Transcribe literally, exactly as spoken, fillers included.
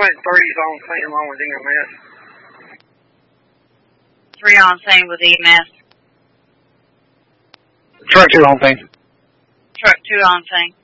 went three's on scene along with E M S. Three on scene with E M S. Truck two on scene. Truck two on scene.